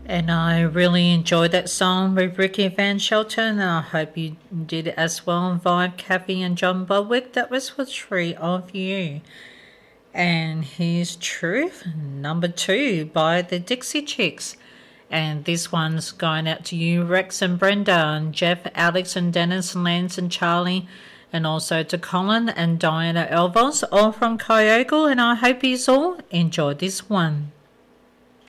And I really enjoyed that song with Ricky Van Shelton, and I hope you did as well. Vibe, Kathy, and John Bodwick. That was for three of you. And here's Truth, number two by the Dixie Chicks. And this one's going out to you, Rex and Brenda, and Jeff, Alex, and Dennis, and Lance, and Charlie, and also to Colin and Diana Elvos, all from Kyogle. And I hope you all enjoyed this one.